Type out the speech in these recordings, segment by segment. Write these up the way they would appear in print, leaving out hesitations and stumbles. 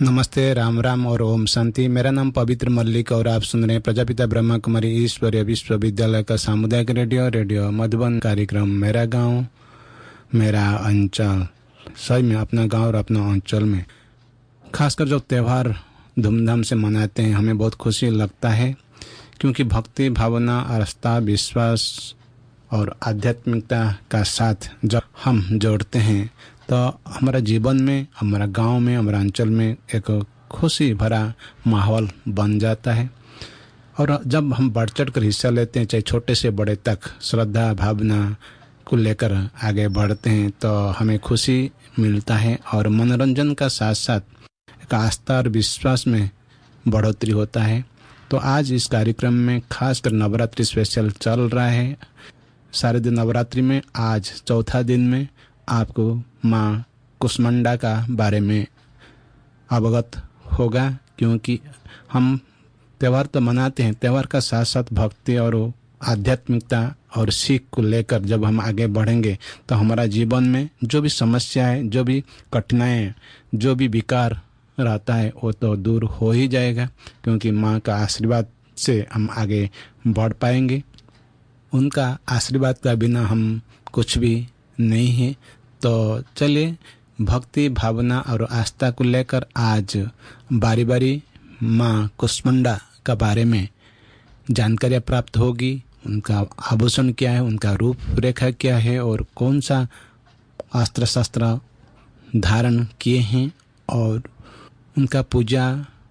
नमस्ते, राम राम और ओम शांति। मेरा नाम पवित्र मल्लिक और आप सुन रहे हैं प्रजापिता ब्रह्मा कुमारी ईश्वरीय विश्वविद्यालय का सामुदायिक रेडियो मधुबन कार्यक्रम मेरा गांव मेरा अंचल। सही में अपना गांव और अपना अंचल में खासकर जो त्यौहार धूमधाम से मनाते हैं हमें बहुत खुशी लगता है, क्योंकि भक्ति भावना आस्था विश्वास और आध्यात्मिकता का साथ जब हम जोड़ते हैं तो हमारा जीवन में, हमारा गांव में, हमारा अंचल में एक खुशी भरा माहौल बन जाता है। और जब हम बढ़ चढ़ कर हिस्सा लेते हैं, चाहे छोटे से बड़े तक श्रद्धा भावना को लेकर आगे बढ़ते हैं, तो हमें खुशी मिलता है और मनोरंजन का साथ साथ एक आस्था और विश्वास में बढ़ोतरी होता है। तो आज इस कार्यक्रम में खासकर नवरात्रि स्पेशल चल रहा है। सारे दिन नवरात्रि में आज चौथा दिन में आपको माँ कुष्मांडा का बारे में अवगत होगा, क्योंकि हम त्यौहार तो मनाते हैं, त्यौहार का साथ साथ भक्ति और आध्यात्मिकता और सीख को लेकर जब हम आगे बढ़ेंगे तो हमारा जीवन में जो भी समस्या है, जो भी कठिनाई, जो भी विकार रहता है वो तो दूर हो ही जाएगा, क्योंकि माँ का आशीर्वाद से हम आगे बढ़ पाएंगे। उनका आशीर्वाद का बिना हम कुछ भी नहीं है। तो चलिए भक्ति भावना और आस्था को लेकर आज बारी बारी माँ कुष्मांडा का बारे में जानकारियाँ प्राप्त होगी। उनका आभूषण क्या है, उनका रूप रेखा क्या है और कौन सा अस्त्र शस्त्र धारण किए हैं और उनका पूजा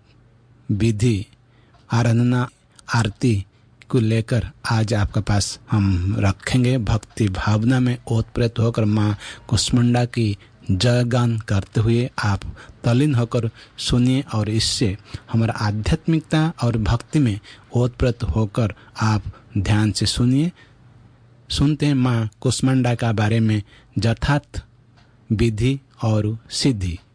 विधि आराधना आरती को लेकर आज आपके पास हम रखेंगे। भक्ति भावना में ओतप्रोत होकर माँ कुष्मांडा की जयगान करते हुए आप तल्लीन होकर सुनिए और इससे हमारा आध्यात्मिकता और भक्ति में ओतप्रोत होकर आप ध्यान से सुनिए। सुनते हैं माँ कुष्मांडा का बारे में यथार्थ विधि और सिद्धि।